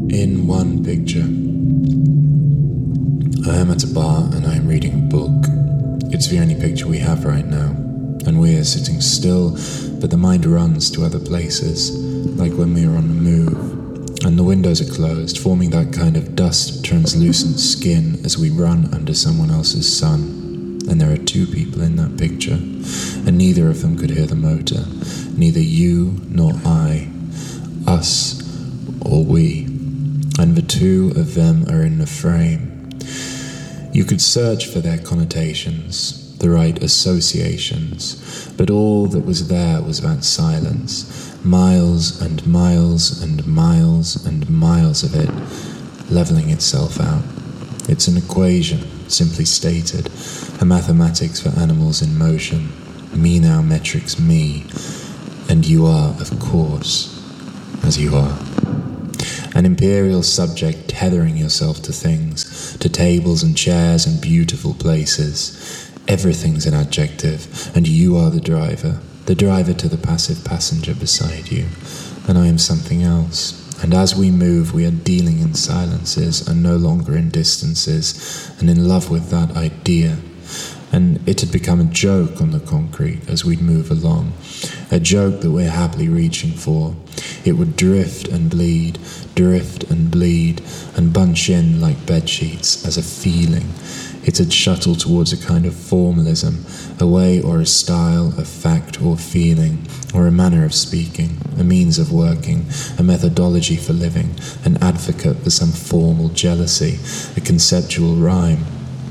In one picture, I am at a bar and I am reading a book. It's the only picture we have right now, and we are sitting still, but the mind runs to other places, like when we are on the move, and the windows are closed, forming that kind of dust, translucent skin as we run under someone else's sun. And there are two people in that picture, and neither of them could hear the motor, neither you nor I, us or we, and the two of them are in the frame. You could search for their connotations, the right associations, but all that was there was that silence, miles and miles and miles and miles of it, leveling itself out. It's an equation, simply stated, a mathematics for animals in motion. Me now metrics me, and you are, of course, as you are. An imperial subject tethering yourself to things, to tables and chairs and beautiful places. Everything's an adjective, and you are the driver to the passive passenger beside you, and I am something else. And as we move, we are dealing in silences and no longer in distances, and in love with that idea. And it had become a joke on the concrete as we'd move along, a joke that we're happily reaching for. It would drift and bleed, and bunch in like bedsheets as a feeling. It had shuttled towards a kind of formalism, a way or a style, a fact or feeling, or a manner of speaking, a means of working, a methodology for living, an advocate for some formal jealousy, a conceptual rhyme.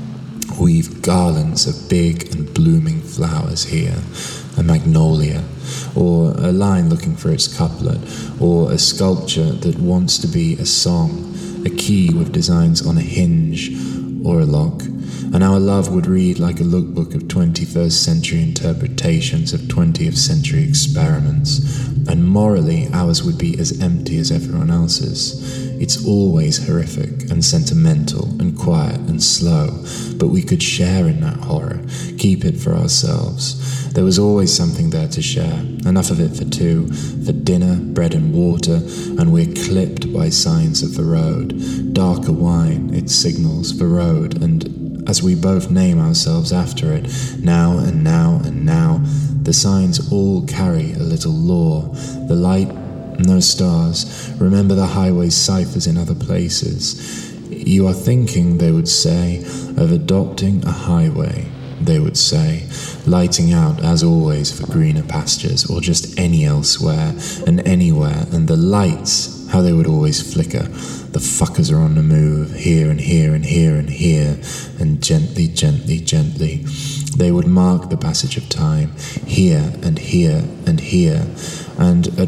Weave garlands of big and blooming flowers here, a magnolia, or a line looking for its couplet, or a sculpture that wants to be a song, a key with designs on a hinge or a lock. And our love would read like a lookbook of 21st century interpretations of 20th century experiments, and morally ours would be as empty as everyone else's. It's always horrific and sentimental and quiet and slow, but we could share in that horror, keep it for ourselves. There was always something there to share, enough of it for two, for dinner, bread and water, and we're clipped by signs of the road. Darker wine, it signals the road, and as we both name ourselves after it, now and now and now, the signs all carry a little lore. The light, no stars. Remember the highway ciphers in other places. You are thinking, they would say, of adopting a highway, they would say, lighting out, as always, for greener pastures, or just any elsewhere and anywhere, and the lights, how they would always flicker. The fuckers are on the move, here and here and here and here, and gently, gently, gently. They would mark the passage of time, here and here and here, and at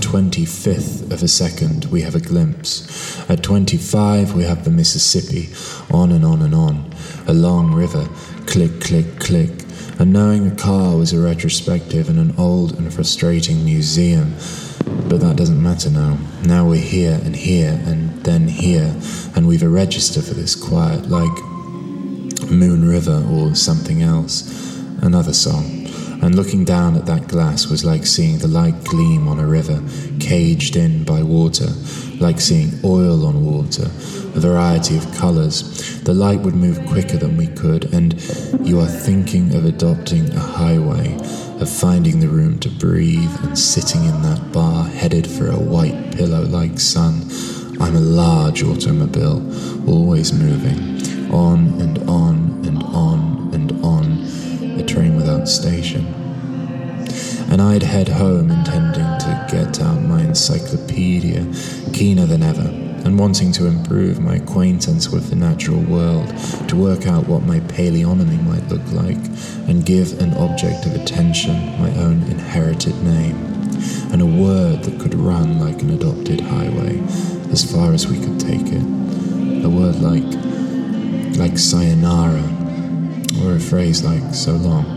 1/25th of a second we have a glimpse. At 25 we have the Mississippi, on and on and on, a long river, click, click, click, and knowing a car was a retrospective in an old and frustrating museum. But that doesn't matter now. Now we're here and here and then here, and we've a register for this quiet, like Moon River or something else, another song. And looking down at that glass was like seeing the light gleam on a river, caged in by water, like seeing oil on water, a variety of colours. The light would move quicker than we could, and you are thinking of adopting a highway, of finding the room to breathe and sitting in that bar headed for a white pillow-like sun. I'm a large automobile, always moving, on and on and on and on, a train without station. And I'd head home intending to get out my encyclopedia, keener than ever, and wanting to improve my acquaintance with the natural world, to work out what my paleonomy might look like, and give an object of attention my own inherited name, and a word that could run like an adopted highway, as far as we could take it. A word like sayonara, or a phrase like so long.